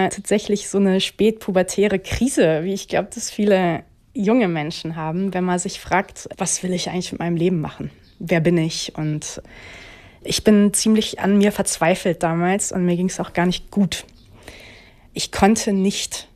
ja tatsächlich so eine spätpubertäre Krise, wie ich glaube, dass viele junge Menschen haben, wenn man sich fragt, was will ich eigentlich mit meinem Leben machen? Wer bin ich? Und ich bin ziemlich an mir verzweifelt damals und mir ging es auch gar nicht gut. Ich konnte nicht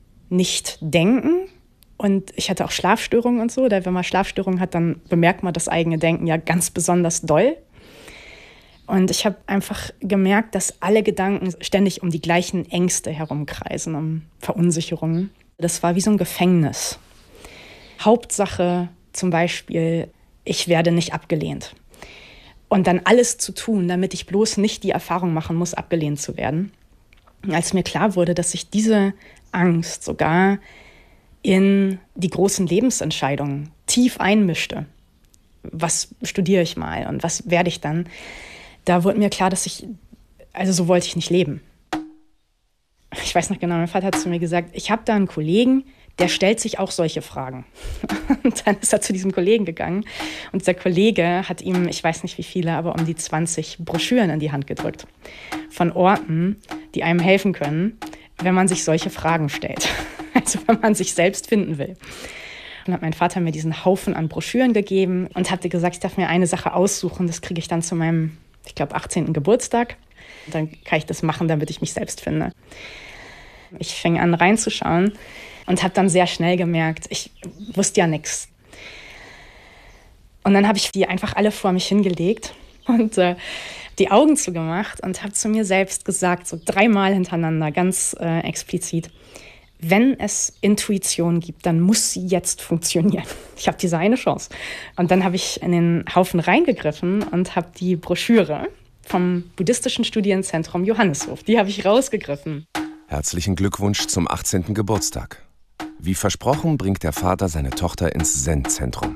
denken und ich hatte auch Schlafstörungen und so. Wenn man Schlafstörungen hat, dann bemerkt man das eigene Denken ja ganz besonders doll. Und ich habe einfach gemerkt, dass alle Gedanken ständig um die gleichen Ängste herumkreisen, um Verunsicherungen. Das war wie so ein Gefängnis. Hauptsache zum Beispiel, ich werde nicht abgelehnt. Und dann alles zu tun, damit ich bloß nicht die Erfahrung machen muss, abgelehnt zu werden. Und als mir klar wurde, dass sich diese Angst sogar in die großen Lebensentscheidungen tief einmischte. Was studiere ich mal und was werde ich dann? Da wurde mir klar, so wollte ich nicht leben. Ich weiß noch genau, mein Vater hat zu mir gesagt, ich habe da einen Kollegen, der stellt sich auch solche Fragen. Und dann ist er zu diesem Kollegen gegangen und dieser Kollege hat ihm, ich weiß nicht wie viele, aber um die 20 Broschüren in die Hand gedrückt. Von Orten, die einem helfen können, wenn man sich solche Fragen stellt. Also wenn man sich selbst finden will. Dann hat mein Vater mir diesen Haufen an Broschüren gegeben und hatte gesagt, ich darf mir eine Sache aussuchen, das kriege ich dann zu meinem, 18. Geburtstag. Und dann kann ich das machen, damit ich mich selbst finde. Ich fing an reinzuschauen und habe dann sehr schnell gemerkt, ich wusste ja nichts. Und dann habe ich die einfach alle vor mich hingelegt und die Augen zugemacht und habe zu mir selbst gesagt, so 3-mal hintereinander, ganz explizit, wenn es Intuition gibt, dann muss sie jetzt funktionieren. Ich habe diese eine Chance. Und dann habe ich in den Haufen reingegriffen und habe die Broschüre vom Buddhistischen Studienzentrum Johanneshof, die habe ich rausgegriffen. Herzlichen Glückwunsch zum 18. Geburtstag. Wie versprochen bringt der Vater seine Tochter ins Zen-Zentrum.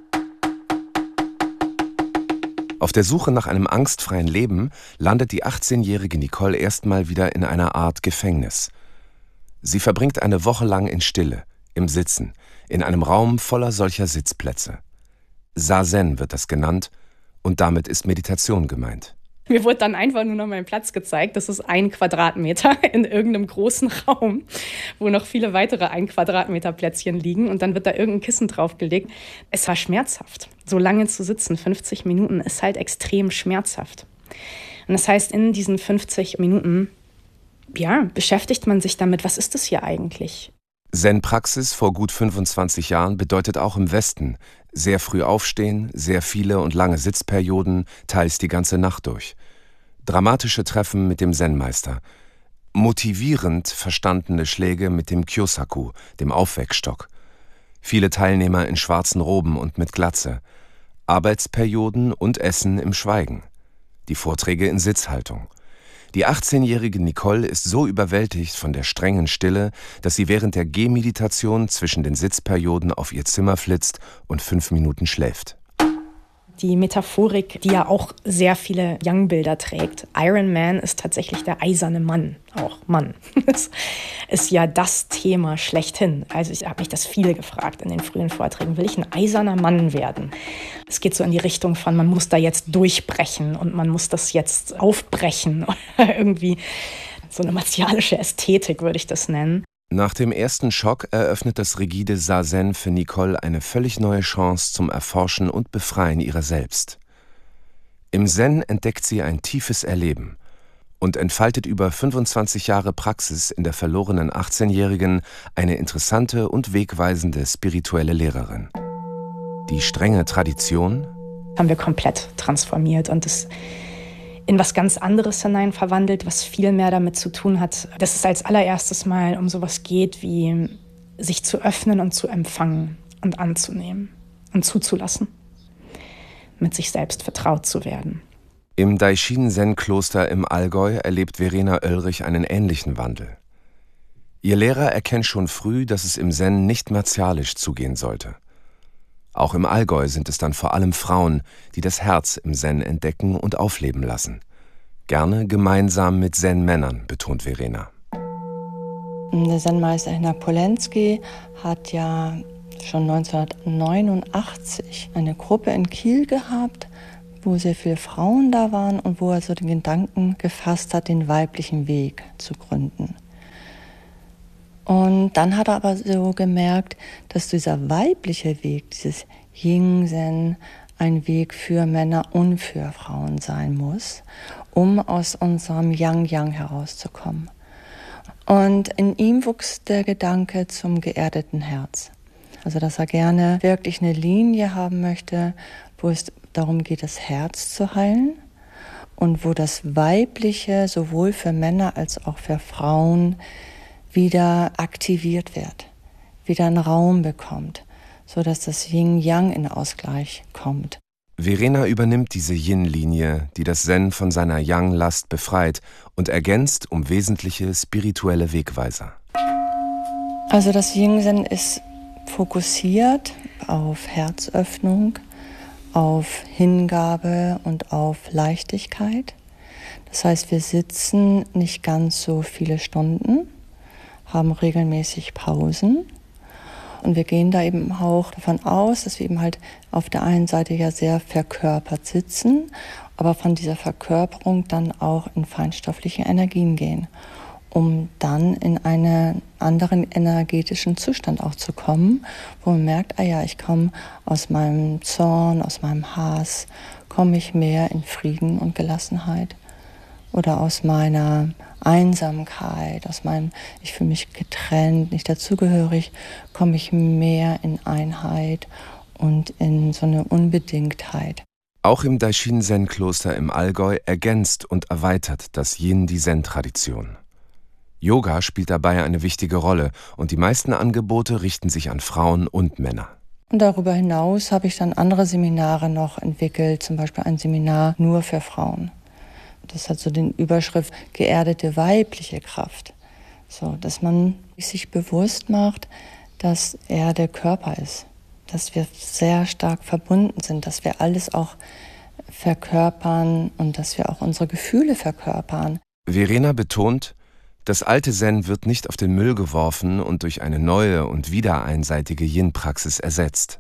Auf der Suche nach einem angstfreien Leben landet die 18-jährige Nicole erstmal wieder in einer Art Gefängnis. Sie verbringt eine Woche lang in Stille, im Sitzen, in einem Raum voller solcher Sitzplätze. Zazen wird das genannt und damit ist Meditation gemeint. Mir wurde dann einfach nur noch mein Platz gezeigt. Das ist 1 Quadratmeter in irgendeinem großen Raum, wo noch viele weitere 1 Quadratmeter Plätzchen liegen. Und dann wird da irgendein Kissen draufgelegt. Es war schmerzhaft. So lange zu sitzen, 50 Minuten, ist halt extrem schmerzhaft. Und das heißt, in diesen 50 Minuten beschäftigt man sich damit, was ist das hier eigentlich? Zen-Praxis vor gut 25 Jahren bedeutet auch im Westen sehr früh aufstehen, sehr viele und lange Sitzperioden, teils die ganze Nacht durch. Dramatische Treffen mit dem Zen-Meister. Motivierend verstandene Schläge mit dem Kyosaku, dem Aufweckstock. Viele Teilnehmer in schwarzen Roben und mit Glatze. Arbeitsperioden und Essen im Schweigen. Die Vorträge in Sitzhaltung. Die 18-jährige Nicole ist so überwältigt von der strengen Stille, dass sie während der Gehmeditation zwischen den Sitzperioden auf ihr Zimmer flitzt und 5 Minuten schläft. Die Metaphorik, die ja auch sehr viele Young-Bilder trägt. Iron Man ist tatsächlich der eiserne Mann, auch Mann. Das ist ja das Thema schlechthin. Also ich habe mich das viele gefragt in den frühen Vorträgen. Will ich ein eiserner Mann werden? Es geht so in die Richtung von, man muss da jetzt durchbrechen und man muss das jetzt aufbrechen. Oder irgendwie so eine martialische Ästhetik würde ich das nennen. Nach dem ersten Schock eröffnet das rigide Zazen für Nicole eine völlig neue Chance zum Erforschen und Befreien ihrer selbst. Im Zen entdeckt sie ein tiefes Erleben und entfaltet über 25 Jahre Praxis in der verlorenen 18-Jährigen eine interessante und wegweisende spirituelle Lehrerin. Die strenge Tradition haben wir komplett transformiert und das in was ganz anderes hinein verwandelt, was viel mehr damit zu tun hat, dass es als allererstes Mal um sowas geht, wie sich zu öffnen und zu empfangen und anzunehmen und zuzulassen, mit sich selbst vertraut zu werden. Im Daishin-Zen-Kloster im Allgäu erlebt Verena Oelrich einen ähnlichen Wandel. Ihr Lehrer erkennt schon früh, dass es im Zen nicht martialisch zugehen sollte. Auch im Allgäu sind es dann vor allem Frauen, die das Herz im Zen entdecken und aufleben lassen. Gerne gemeinsam mit Zen-Männern, betont Verena. Der Zen-Meister Herr Polensky hat ja schon 1989 eine Gruppe in Kiel gehabt, wo sehr viele Frauen da waren und wo er so den Gedanken gefasst hat, den weiblichen Weg zu gründen. Und dann hat er aber so gemerkt, dass dieser weibliche Weg, dieses Yin-Zen, ein Weg für Männer und für Frauen sein muss, um aus unserem Yang-Yang herauszukommen. Und in ihm wuchs der Gedanke zum geerdeten Herz. Also dass er gerne wirklich eine Linie haben möchte, wo es darum geht, das Herz zu heilen und wo das Weibliche sowohl für Männer als auch für Frauen wieder aktiviert wird, wieder einen Raum bekommt, sodass das Yin-Yang in Ausgleich kommt. Verena übernimmt diese Yin-Linie, die das Zen von seiner Yang-Last befreit und ergänzt um wesentliche spirituelle Wegweiser. Also das Yin-Zen ist fokussiert auf Herzöffnung, auf Hingabe und auf Leichtigkeit. Das heißt, wir sitzen nicht ganz so viele Stunden, haben regelmäßig Pausen. Und wir gehen da eben auch davon aus, dass wir eben halt auf der einen Seite ja sehr verkörpert sitzen, aber von dieser Verkörperung dann auch in feinstoffliche Energien gehen, um dann in einen anderen energetischen Zustand auch zu kommen, wo man merkt, ich komme aus meinem Zorn, aus meinem Hass, komme ich mehr in Frieden und Gelassenheit. Oder aus meiner Einsamkeit, ich fühle mich getrennt, nicht dazugehörig, komme ich mehr in Einheit und in so eine Unbedingtheit. Auch im Daishin-Zen-Kloster im Allgäu ergänzt und erweitert das Yin die Zen-Tradition. Yoga spielt dabei eine wichtige Rolle und die meisten Angebote richten sich an Frauen und Männer. Und darüber hinaus habe ich dann andere Seminare noch entwickelt, zum Beispiel ein Seminar nur für Frauen. Das hat so den Überschrift geerdete weibliche Kraft. So, dass man sich bewusst macht, dass er der Körper ist. Dass wir sehr stark verbunden sind, dass wir alles auch verkörpern und dass wir auch unsere Gefühle verkörpern. Verena betont, das alte Zen wird nicht auf den Müll geworfen und durch eine neue und wieder einseitige Yin-Praxis ersetzt.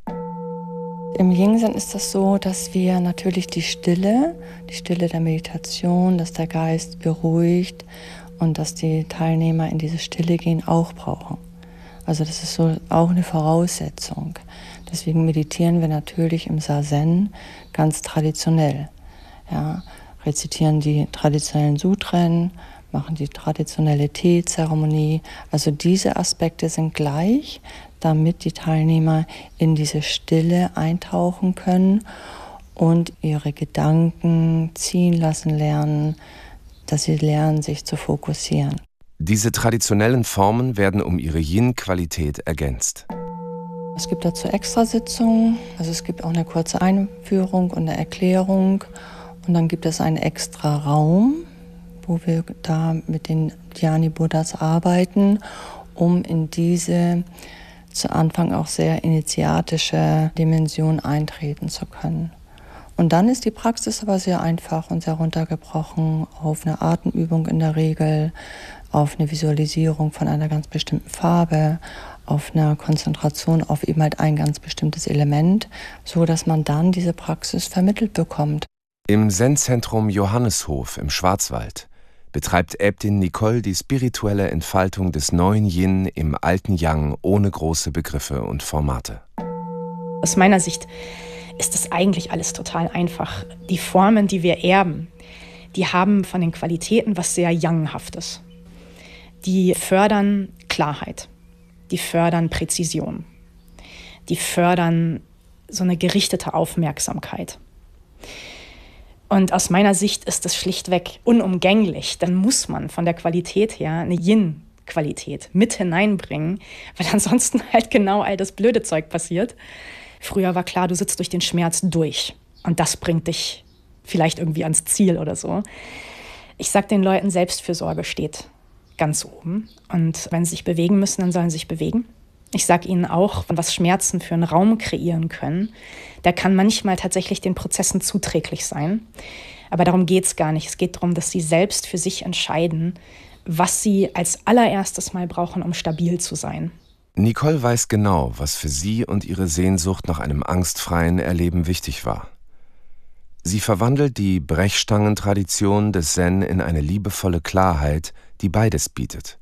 Im Yin-Zen ist das so, dass wir natürlich die Stille der Meditation, dass der Geist beruhigt und dass die Teilnehmer in diese Stille gehen, auch brauchen. Also das ist so auch eine Voraussetzung. Deswegen meditieren wir natürlich im Zazen ganz traditionell. Ja, rezitieren die traditionellen Sutren, machen die traditionelle Teezeremonie. Also diese Aspekte sind gleich, damit die Teilnehmer in diese Stille eintauchen können und ihre Gedanken ziehen lassen lernen, dass sie lernen, sich zu fokussieren. Diese traditionellen Formen werden um ihre Yin-Qualität ergänzt. Es gibt dazu Extrasitzungen, also es gibt auch eine kurze Einführung und eine Erklärung und dann gibt es einen extra Raum, wo wir da mit den Dhyani-Buddhas arbeiten, um in diese zu Anfang auch sehr initiatische Dimension eintreten zu können. Und dann ist die Praxis aber sehr einfach und sehr runtergebrochen auf eine Atemübung in der Regel, auf eine Visualisierung von einer ganz bestimmten Farbe, auf eine Konzentration auf eben halt ein ganz bestimmtes Element, so dass man dann diese Praxis vermittelt bekommt. Im Zen-Zentrum Johanneshof im Schwarzwald betreibt Äbtin Nicole die spirituelle Entfaltung des neuen Yin im alten Yang ohne große Begriffe und Formate. Aus meiner Sicht ist das eigentlich alles total einfach. Die Formen, die wir erben, die haben von den Qualitäten was sehr Yanghaftes. Die fördern Klarheit, die fördern Präzision, die fördern so eine gerichtete Aufmerksamkeit. Und aus meiner Sicht ist das schlichtweg unumgänglich. Dann muss man von der Qualität her eine Yin-Qualität mit hineinbringen, weil ansonsten halt genau all das blöde Zeug passiert. Früher war klar, du sitzt durch den Schmerz durch und das bringt dich vielleicht irgendwie ans Ziel oder so. Ich sage den Leuten, Selbstfürsorge steht ganz oben und wenn sie sich bewegen müssen, dann sollen sie sich bewegen. Ich sage ihnen auch, was Schmerzen für einen Raum kreieren können. Der kann manchmal tatsächlich den Prozessen zuträglich sein. Aber darum geht es gar nicht. Es geht darum, dass sie selbst für sich entscheiden, was sie als allererstes mal brauchen, um stabil zu sein. Nicole weiß genau, was für sie und ihre Sehnsucht nach einem angstfreien Erleben wichtig war. Sie verwandelt die Brechstangentradition des Zen in eine liebevolle Klarheit, die beides bietet.